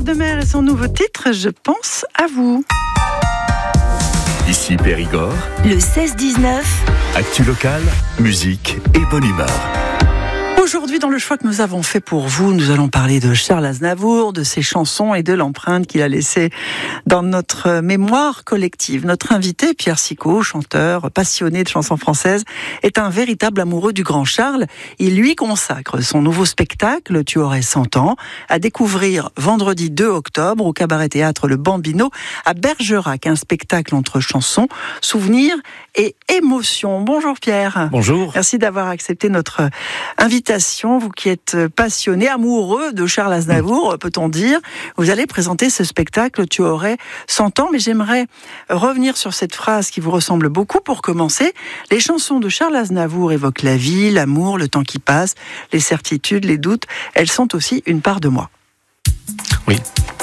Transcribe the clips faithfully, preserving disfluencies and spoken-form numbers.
de Mer et son nouveau titre, Je pense à vous. Ici Périgord, le seize dix-neuf. Actu locale, musique et bonne humeur. Aujourd'hui, dans le choix que nous avons fait pour vous, nous allons parler de Charles Aznavour, de ses chansons et de l'empreinte qu'il a laissée dans notre mémoire collective. Notre invité, Pierre Sicot, chanteur passionné de chansons françaises, est un véritable amoureux du grand Charles. Il lui consacre son nouveau spectacle, Tu aurais cent ans, à découvrir vendredi deux octobre au Cabaret Théâtre Le Bambino à Bergerac. Un spectacle entre chansons, souvenirs et émotions. Bonjour Pierre. Bonjour. Merci d'avoir accepté notre invitation. Vous qui êtes passionné, amoureux de Charles Aznavour, mmh. peut-on dire. Vous allez présenter ce spectacle, Tu aurais cent ans, mais j'aimerais revenir sur cette phrase qui vous ressemble beaucoup pour commencer. Les chansons de Charles Aznavour évoquent la vie, l'amour, le temps qui passe, les certitudes, les doutes. Elles sont aussi une part de moi. Oui.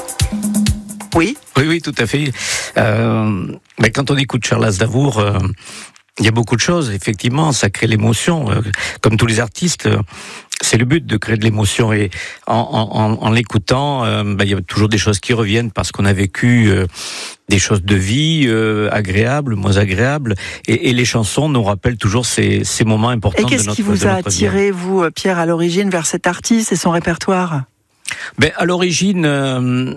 Oui. Oui, oui, tout à fait. Euh, mais quand on écoute Charles Aznavour, euh, il y a beaucoup de choses, effectivement, ça crée l'émotion. Euh, comme tous les artistes, euh, c'est le but de créer de l'émotion. Et en, en, en l'écoutant, euh, bah, il y a toujours des choses qui reviennent parce qu'on a vécu euh, des choses de vie euh, agréables, moins agréables. Et, et les chansons nous rappellent toujours ces, ces moments importants de notre vie. Et qu'est-ce qui vous a attiré, vous, Pierre, à l'origine, vers cet artiste et son répertoire ? Ben, à l'origine... Euh,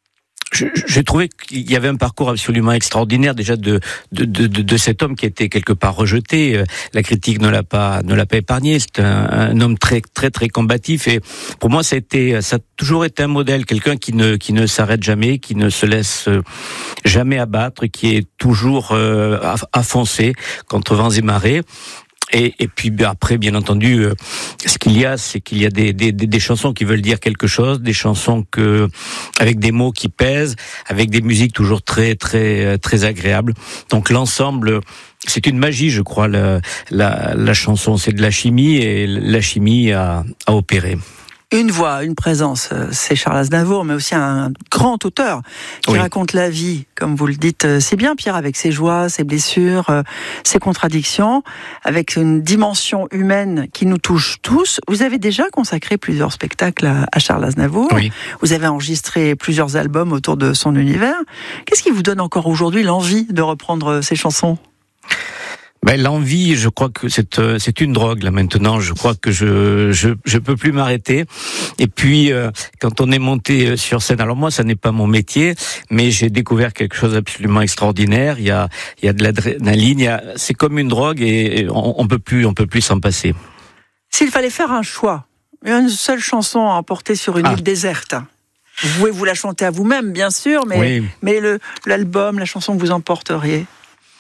J'ai trouvé qu'il y avait un parcours absolument extraordinaire déjà de de de, de cet homme qui était quelque part rejeté. La critique ne l'a pas ne l'a pas épargné. C'est un, un homme très très très combatif et pour moi ça a été ça a toujours été un modèle, quelqu'un qui ne qui ne s'arrête jamais, qui ne se laisse jamais abattre, qui est toujours euh, à, à foncer contre vents et marées. Et, et puis après, bien entendu, euh, ce qu'il y a, c'est qu'il y a des, des, des chansons qui veulent dire quelque chose, des chansons que, avec des mots qui pèsent, avec des musiques toujours très très très agréables. Donc l'ensemble, c'est une magie, je crois. La, la, la chanson, c'est de la chimie et la chimie a, a opéré. Une voix, une présence, c'est Charles Aznavour, mais aussi un grand auteur qui oui. raconte la vie, comme vous le dites. C'est bien, Pierre, avec ses joies, ses blessures, ses contradictions, avec une dimension humaine qui nous touche tous. Vous avez déjà consacré plusieurs spectacles à Charles Aznavour. Oui. Vous avez enregistré plusieurs albums autour de son univers. Qu'est-ce qui vous donne encore aujourd'hui l'envie de reprendre ses chansons ? Ben, l'envie, je crois que c'est euh, c'est une drogue là maintenant. Je crois que je je je peux plus m'arrêter. Et puis euh, quand on est monté sur scène, alors moi ça n'est pas mon métier, mais j'ai découvert quelque chose d'absolument extraordinaire. Il y a il y a de l'adrénaline. Il y a, c'est comme une drogue et on, on peut plus on peut plus s'en passer. S'il fallait faire un choix, une seule chanson à emporter sur une ah. île déserte. Vous pouvez vous la chanter à vous-même, bien sûr, mais oui. mais le l'album, la chanson que vous emporteriez.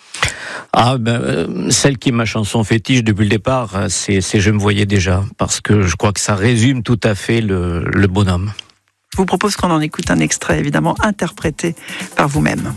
Ah ben euh, celle qui est ma chanson fétiche depuis le départ, c'est c'est Je me voyais déjà, parce que je crois que ça résume tout à fait le le bonhomme. Je vous propose qu'on en écoute un extrait, évidemment interprété par vous-même.